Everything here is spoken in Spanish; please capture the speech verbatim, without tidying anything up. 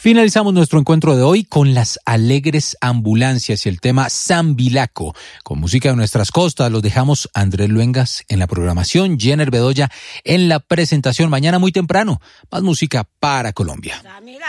Finalizamos nuestro encuentro de hoy con las Alegres Ambulancias y el tema Sambilaco. Con música de nuestras costas los dejamos Andrés Luengas en la programación, Jenner Bedoya en la presentación. Mañana muy temprano, más música para Colombia.